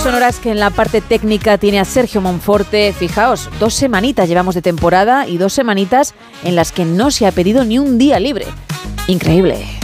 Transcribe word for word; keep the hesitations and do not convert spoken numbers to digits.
bandas sonoras que en la parte técnica tiene a Sergio Monforte. Fijaos, dos semanitas llevamos de temporada y dos semanitas en las que no se ha pedido ni un día libre. Increíble.